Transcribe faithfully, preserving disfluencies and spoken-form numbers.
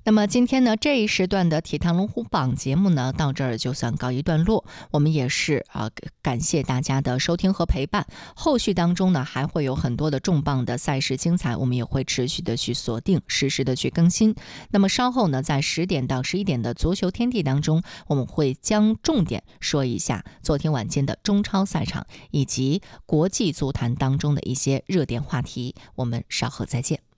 那么今天呢，这一时段的体坛龙虎榜节目呢，到这儿就算告一段落。我们也是啊，感谢大家的收听和陪伴。后续当中呢，还会有很多的重磅的赛事精彩，我们也会持续的去锁定，实时的去更新。那么稍后呢，在十点到十一点的足球天地当中，我们会将重点说一下昨天晚间的中超赛场以及国际足坛当中的一些热点话题。我们稍后再见。